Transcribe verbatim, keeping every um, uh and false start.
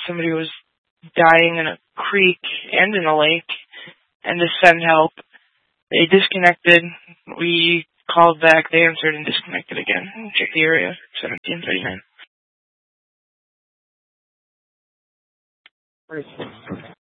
somebody was dying in a creek and in a lake, and to send help. They disconnected. We called back. They answered and disconnected again. Check the area. seventeen thirty-nine.